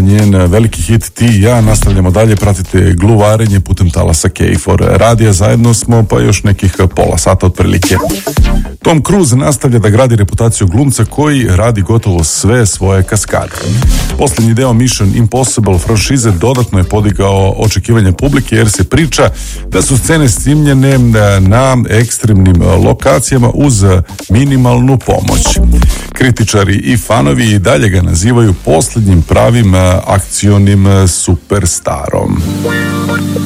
njen veliki hit Ti i ja. Nastavljamo dalje, pratite gluvarenje putem talasa KFOR radija. Zajedno smo pa još nekih pola sata otprilike. Tom Cruise nastavlja da gradi reputaciju glumca koji radi gotovo sve svoje kaskade. Posljednji deo Mission Impossible franšize dodatno je podigao očekivanja publike jer se priča da su scene snimljene na ekstremnim lokacijama uz minimalnu pomoć. Kritičari i fanovi i dalje ga nazivaju posljednjim pravim akcionim superstarom.